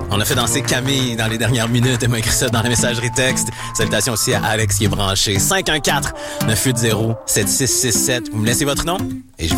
On a fait danser Camille dans les dernières minutes. Elle m'a écrit ça dans la messagerie texte. Salutations aussi à Alex qui est branché. 514-980-7667. Vous me laissez votre nom et je